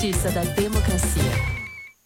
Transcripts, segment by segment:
justiça da democracia.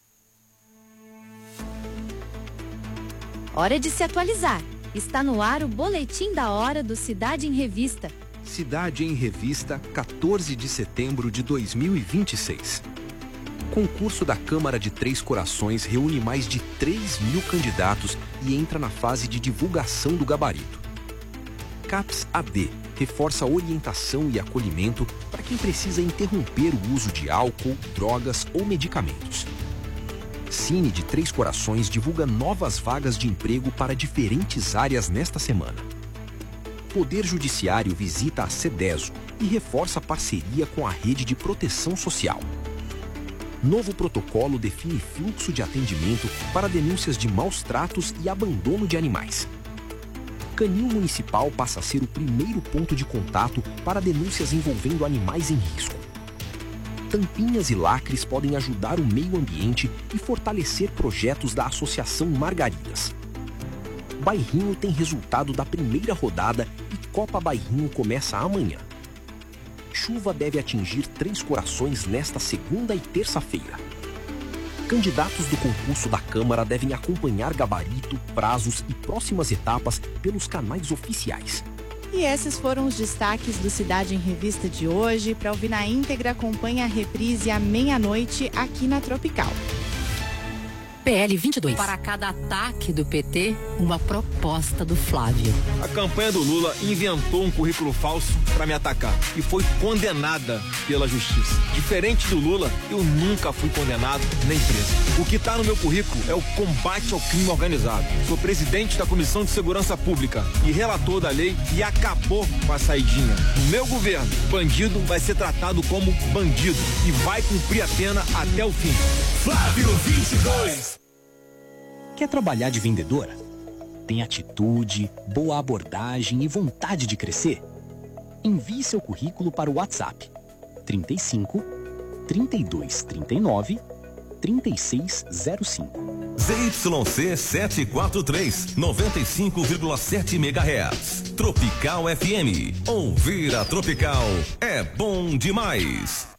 Hora de se atualizar. Está no ar o Boletim da Hora do Cidade em Revista. Cidade em Revista, 14 de setembro de 2026. Concurso da Câmara de Três Corações reúne mais de 3.000 candidatos e entra na fase de divulgação do gabarito. CAPS AD reforça a orientação e acolhimento para quem precisa interromper o uso de álcool, drogas ou medicamentos. Cine de Três Corações divulga novas vagas de emprego para diferentes áreas nesta semana. Poder Judiciário visita a CEDESO e reforça a parceria com a Rede de Proteção Social. Novo protocolo define fluxo de atendimento para denúncias de maus tratos e abandono de animais. Canil Municipal passa a ser o primeiro ponto de contato para denúncias envolvendo animais em risco. Tampinhas e lacres podem ajudar o meio ambiente e fortalecer projetos da Associação Margaridas. Bairrinho tem resultado da primeira rodada e Copa Bairrinho começa amanhã. Chuva deve atingir Três Corações nesta segunda e terça-feira. Candidatos do concurso da Câmara devem acompanhar gabarito, prazos e próximas etapas pelos canais oficiais. E esses foram os destaques do Cidade em Revista de hoje. Para ouvir na íntegra, acompanhe a reprise à meia-noite aqui na Tropical. PL 22. Para cada ataque do PT, uma proposta do Flávio. A campanha do Lula inventou um currículo falso para me atacar e foi condenada pela justiça. Diferente do Lula, eu nunca fui condenado nem preso. O que está no meu currículo é o combate ao crime organizado. Sou presidente da Comissão de Segurança Pública e relator da lei e acabou com a saidinha. No meu governo, bandido vai ser tratado como bandido e vai cumprir a pena até o fim. Flávio 22. Quer trabalhar de vendedora? Tem atitude, boa abordagem e vontade de crescer? Envie seu currículo para o WhatsApp 35 32 39 3605. ZYC 743, 95,7 MHz. Tropical FM. Ouvir a Tropical é bom demais.